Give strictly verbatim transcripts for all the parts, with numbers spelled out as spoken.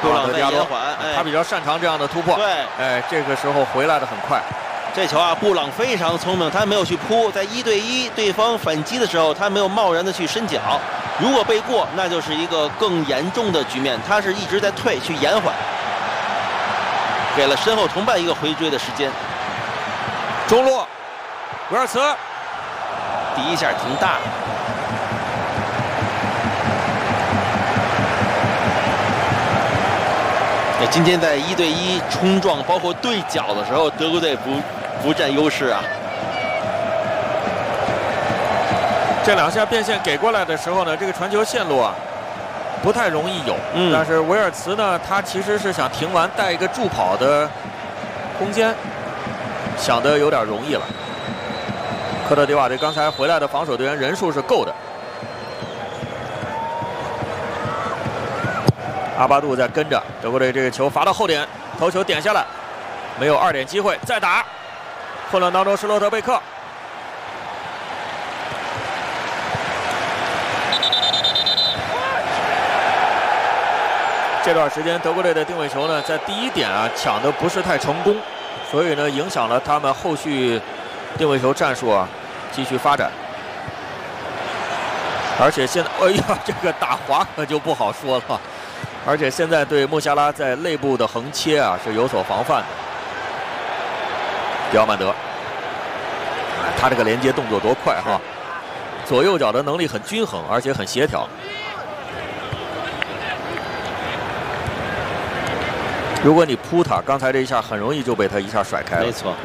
布朗在延缓， 哎，他比较擅长这样的突破。 对， 哎，这个时候回来的很快。 这球啊，布朗非常聪明，他没有去扑，在一对一对方反击的时候，他没有贸然的去伸脚。如果被过，那就是一个更严重的局面。他是一直在退，去延缓，给了身后同伴一个回追的时间。 中路，维尔茨， 第一下挺大。今天在一对一冲撞，包括对角的时候，德国队不不占优势啊。 这两下变线给过来的时候呢，这个传球线路啊不太容易有。嗯，但是维尔茨呢，他其实是想停完带一个助跑的空间，想的有点容易了。科特迪瓦这刚才回来的防守队员人数是够的。阿巴杜在跟着，德国队这个球罚到后点，头球点下来，没有二点机会，再打。混乱当中是洛特贝克，这段时间德国队的定位球呢，在第一点啊抢的不是太成功，所以呢影响了他们后续定位球战术啊继续发展。而且现在，哎呀，这个打滑可就不好说了。而且现在对穆夏拉在内部的横切啊是有所防范的。迪奥曼德，他这个连接动作多快哈，左右脚的能力很均衡，而且很协调。如果你扑他，刚才这一下很容易就被他一下甩开了。 没错。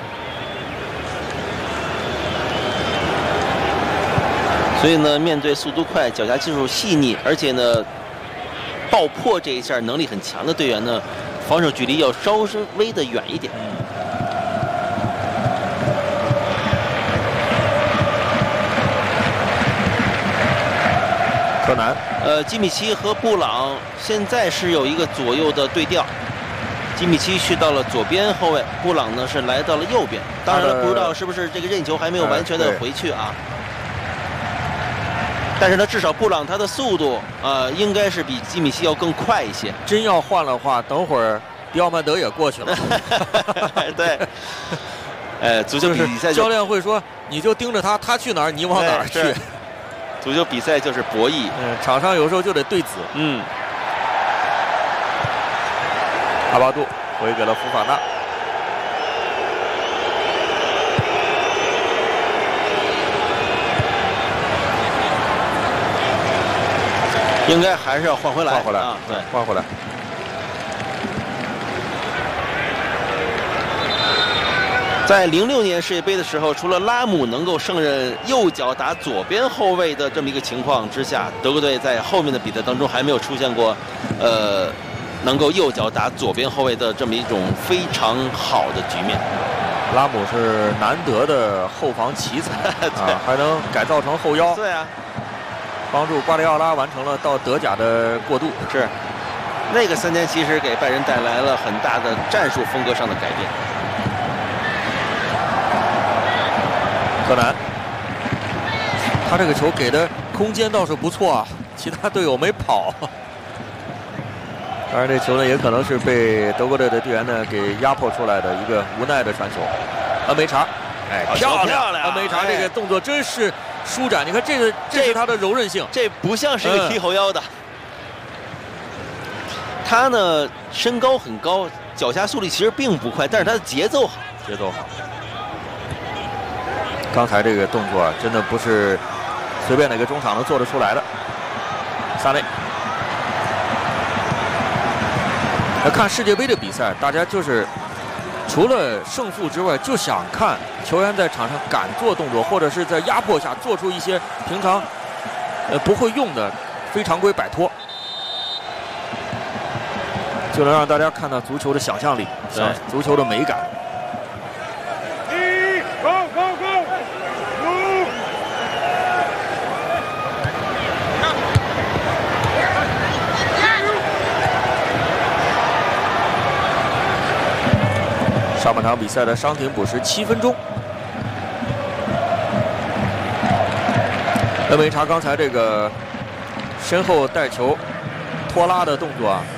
所以呢，面对速度快、脚下技术细腻，而且呢。爆破这一下能力很强的队员呢，防守距离要稍微的远一点。 柯南， 呃，基米奇和布朗现在是有一个左右的对调，基米奇去到了左边后卫，布朗呢是来到了右边。当然了，不知道是不是这个任意球还没有完全的回去啊。但是呢，至少布朗他的速度，呃，应该是比基米希要更快一些。 真要换的话，等会儿迪奥曼德也过去了。 对，呃，足球比赛教练会说，你就盯着他，他去哪儿你往哪儿去。 足球比赛就是博弈， 嗯，场上有时候就得对子。 嗯。 阿巴杜回给了福法纳。 应该还是要换回来， 换回来啊，对， 换回来。 在零六年世界杯的时候，除了拉姆能够胜任右脚打左边后卫的这么一个情况之下，德国队在后面的比赛当中还没有出现过，呃，能够右脚打左边后卫的这么一种非常好的局面。 拉姆是难得的后防奇才啊，还能改造成后腰。 对啊。 帮助瓜迪奥拉完成了到德甲的过渡。 是，那个三年其实给拜仁带来了很大的战术风格上的改变。 柯南，他这个球给的空间倒是不错啊，其他队友没跑。当然，这球呢也可能是被德国队的队员呢给压迫出来的一个无奈的传球。恩梅查，哎，漂亮！恩梅查这个动作真是。舒展，你看这个，这是他的柔韧性， 这不像是一个踢后腰的。嗯、他呢身高很高，脚下速度其实并不快，但是他的节奏好， 节奏好。刚才这个动作啊，真的不是随便哪个中场能做得出来的。萨内，要看世界杯的比赛，大家就是除了胜负之外，就想看球员在场上敢做动作，或者是在压迫下做出一些平常呃不会用的非常规摆脱，就能让大家看到足球的想象力，想足球的美感。上半场比赛的伤停补时七分钟。恩梅查刚才这个身后带球拖拉的动作啊，